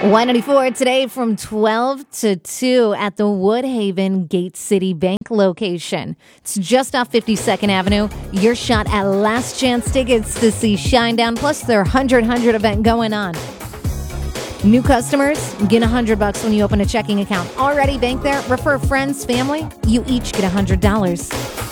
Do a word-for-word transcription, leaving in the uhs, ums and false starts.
Y ninety-four today from twelve to two at the Woodhaven Gate City Bank location. It's just off fifty-second Avenue. Your shot at last chance tickets to see Shinedown, plus their one hundred one hundred event going on. New customers get one hundred bucks when you open a checking account. Already bank there? Refer friends, family? You each get one hundred dollars.